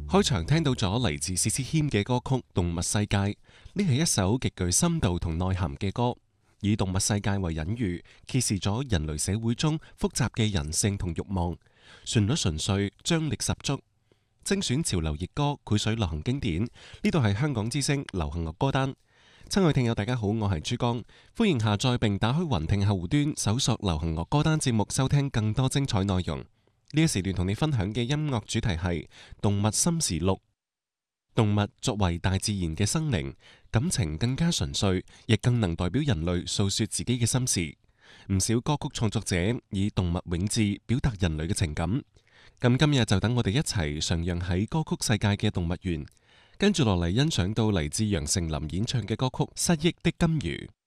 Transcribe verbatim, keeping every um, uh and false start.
開場聽到咗嚟自薛之謙嘅歌曲《動物世界》，呢係一首極具深度同內涵嘅歌，以動物世界為隱喻，揭示咗人類社會中複雜嘅人性同慾望。旋律純粹，張力十足，精選潮流熱歌，繪水流行經典。呢度係香港之聲流行樂歌單。親愛聽友大家好，我係珠江，歡迎下載並打開雲聽客戶端，搜索流行樂歌單節目，收聽更多精彩內容。呢一時段同你分享嘅音樂主題係動物心時錄。動物作為大自然嘅生靈，感情更加純粹，亦更能代表人類訴說自己嘅心事。唔少歌曲創作者以動物永誌表達人類嘅情感。咁今日就等我哋一齊徜徉喺歌曲世界嘅動物園，跟住落嚟欣賞到嚟自楊丞琳演唱嘅歌曲《失憶的金魚》。